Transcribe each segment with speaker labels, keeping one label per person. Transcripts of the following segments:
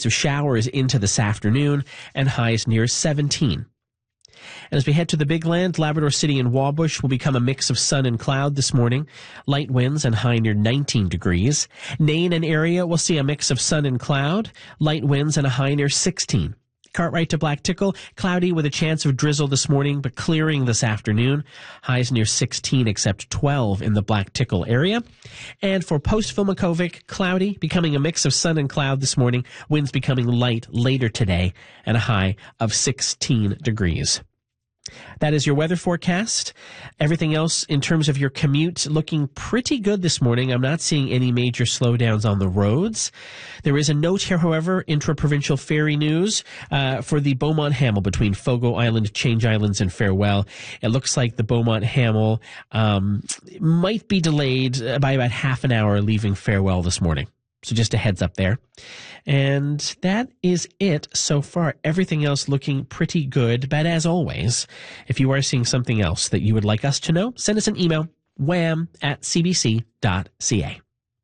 Speaker 1: chance of showers into this afternoon, and highs near 17. And as we head to the Big Land, Labrador City and Wabush will become a mix of sun and cloud this morning. Light winds and high near 19 degrees. Nain and area will see a mix of sun and cloud. Light winds and a high near 16. Cartwright to Black Tickle, cloudy with a chance of drizzle this morning, but clearing this afternoon. Highs near 16 except 12 in the Black Tickle area. And for Post Filmakovic, cloudy, becoming a mix of sun and cloud this morning. Winds becoming light later today and a high of 16 degrees. That is your weather forecast. Everything else in terms of your commute looking pretty good this morning. I'm not seeing any major slowdowns on the roads. There is a note here, however, intra-provincial ferry news for the Beaumont-Hamel between Fogo Island, Change Islands, and Farewell. It looks like the Beaumont-Hamel might be delayed by about half an hour leaving Farewell this morning. So just a heads up there. And that is it so far. Everything else looking pretty good. But as always, if you are seeing something else that you would like us to know, send us an email, wham@cbc.ca.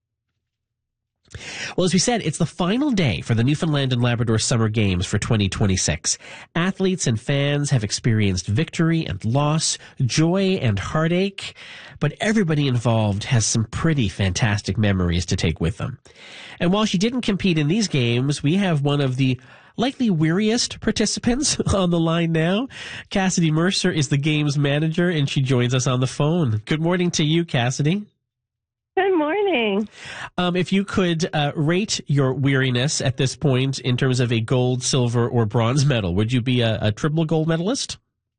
Speaker 1: Well, as we said, it's the final day for the Newfoundland and Labrador Summer Games for 2026. Athletes and fans have experienced victory and loss, joy and heartache, but everybody involved has some pretty fantastic memories to take with them. And while she didn't compete in these games, we have one of the likely weariest participants on the line now. Cassidy Mercer is the games manager, and she joins us on the phone. Good morning to you, Cassidy.
Speaker 2: Good morning.
Speaker 1: If you could rate your weariness at this point in terms of a gold, silver, or bronze medal, would you be a triple gold medalist?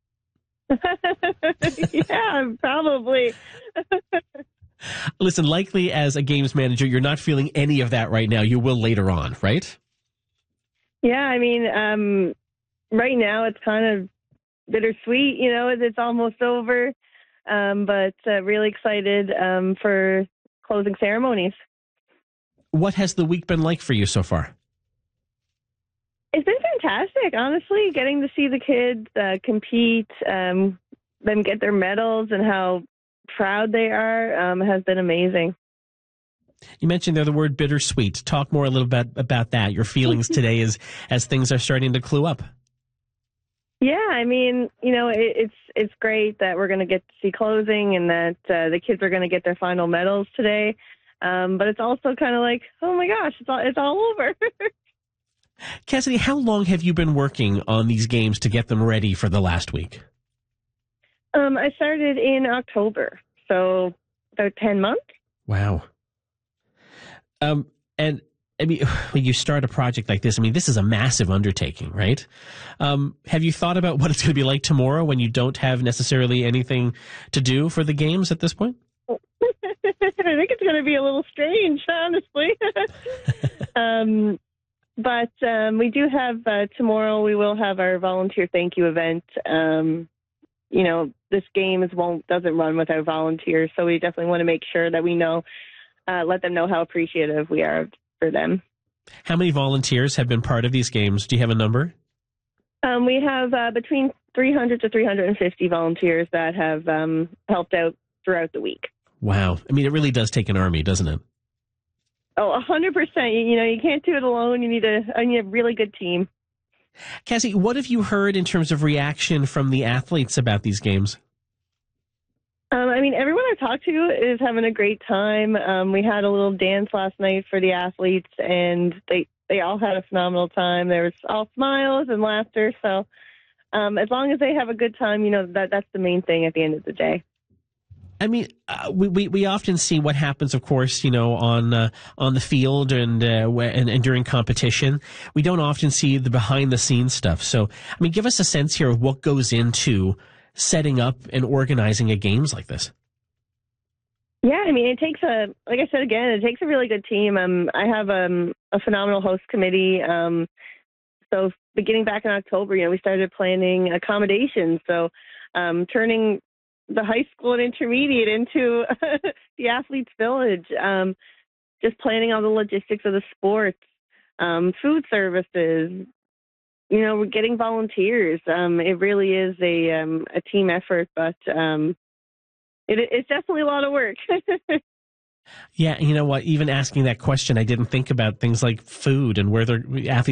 Speaker 2: Yeah, probably.
Speaker 1: Listen, likely as a games manager, you're not feeling any of that right now. You will later on, right?
Speaker 2: Yeah, I mean, right now it's kind of bittersweet, you know, it's almost over, but really excited for closing ceremonies.
Speaker 1: What has the week been like for you so far?
Speaker 2: It's been fantastic, honestly, getting to see the kids compete, them get their medals and how proud they are has been amazing.
Speaker 1: You mentioned there the word bittersweet. Talk more a little bit about that, your feelings today as things are starting to clue up.
Speaker 2: Yeah, I mean, you know, it's great that we're going to get to see closing and that the kids are going to get their final medals today. But it's also kind of like, oh my gosh, it's all over.
Speaker 1: Cassidy, how long have you been working on these games to get them ready for the last week?
Speaker 2: I started in October, so about 10 months.
Speaker 1: Wow. And I mean, when you start a project like this, I mean, this is a massive undertaking, right? Have you thought about what it's going to be like tomorrow when you don't have necessarily anything to do for the games at this point?
Speaker 2: I think it's going to be a little strange, honestly. But we do have tomorrow. We will have our volunteer thank you event. You know, this game doesn't run without volunteers, so we definitely want to make sure that we know, let them know how appreciative we are for them.
Speaker 1: How many volunteers have been part of these games? Do you have a number?
Speaker 2: We have between 300 to 350 volunteers that have helped out throughout the week.
Speaker 1: Wow. I mean, it really does take an army, doesn't it?
Speaker 2: Oh, 100%. You know, you can't do it alone. You need a really good team.
Speaker 1: Cassie, what have you heard in terms of reaction from the athletes about these games?
Speaker 2: I mean, everyone I've talked to is having a great time. We had a little dance last night for the athletes, and they all had a phenomenal time. There was all smiles and laughter. So as long as they have a good time, you know, that's the main thing at the end of the day.
Speaker 1: I mean, we often see what happens, of course, you know, on the field and during competition. We don't often see the behind the scenes stuff. So, I mean, give us a sense here of what goes into setting up and organizing a games like this.
Speaker 2: Yeah, I mean, it takes like I said again, it takes a really good team. I have a phenomenal host committee. So beginning back in October, you know, we started planning accommodations. So turning the high school and intermediate into the athletes' village, just planning all the logistics of the sports, food services, you know, we're getting volunteers. It really is a team effort, but it's definitely a lot of work.
Speaker 1: Yeah, you know what? Even asking that question, I didn't think about things like food and where their athletes